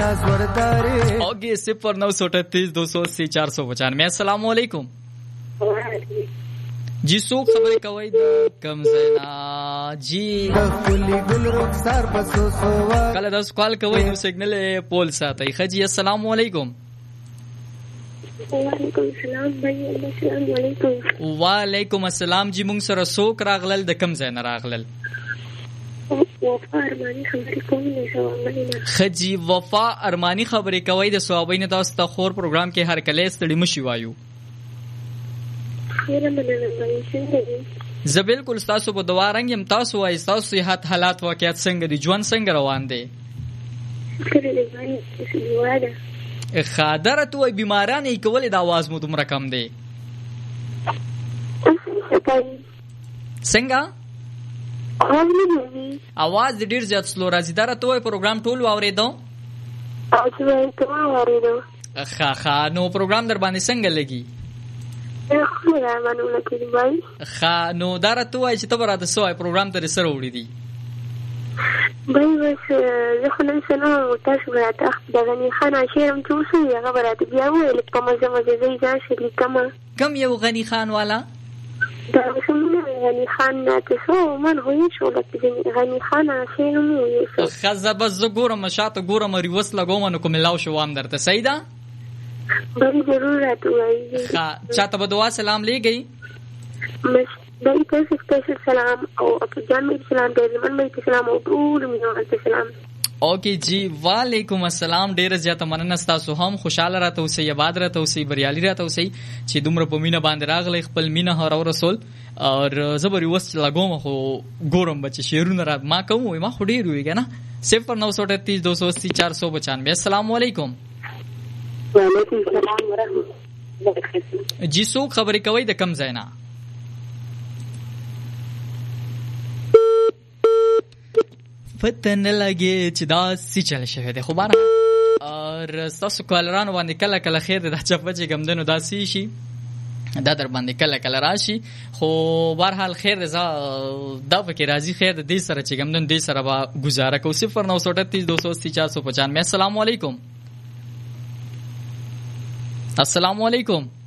ओके 0938 अस्सलाम वालेकुम जी सो खबर कोई कम ज़ैना जी कल 10 कॉल कोई नो सिग्नल पोल साथी खजी अस्सलाम वालेकुम वालेकुम अस्सलाम जी मुंग सर सोक रागलल द कम ज़ैना रागलल खजी वफा अरमानी खबरें कोई द सवाबइन तاسو ته خور प्रोग्राम کې هر کله ستړي مشي وایو زه بالکل تاسو په دوا رنګ يم تاسو وای تاسو صحت حالات واقعیت څنګه دي ژوند څنګه روان دي خادره تو بیماران یې کولې د आवाज مو دومره کم دی څنګه आवाज ډیر زیات سلو راځي دا ته پروګرام ټول واورېدو خا نو پروګرام در باندې څنګه لګي خا نو دا ته وای چې ته براته سوای پروګرام ته سره وړي دي بای بس زه خو نن سنو تاسو راته د غنی خان شیرم توسو هغه براته بیا ویل په مزه مزه زی ځان شلی کم یو غنی خان والا دا څنګه غنی خان تاسو من هوی شو لکه غنی خان شیرم یو خزه بس ګورم شاته ګورم ریوس لګوم نو کوم لاو شو ام درته سیدا بری ضرورت وای ها چاته په دعا سلام لګی بری تاسو سپیشل سلام او اپو جان می سلام دې من می سلام او ټول می سلام اوکے جی وعلیکم السلام ډیر زیاته مننه تاسو هم خوشاله راته اوسئ آباد راته اوسئ بریالي راته اوسئ چې دومره په مینه باندې راغلی خپل مینه هر رسول اور زبر وس لګوم خو ګورم بچ شیرونه را ما کوم ما خو ډیر وی کنه 0938 السلام علیکم وعلیکم السلام ورحمت الله وبرکاته جی سو خبرې کوي د کم ځای نه فتن لګي چې دا سی چل شوی دی خو بار اور تاسو کولرانو باندې کله کله خیر د چپه چې ګمدنو دا سی شي دا در باندې کله کله راشي خو بهر حال خیر دا فکر راځي خیر د دې سره چې ګمدن دې سره با گزاره کو 0938 السلام علیکم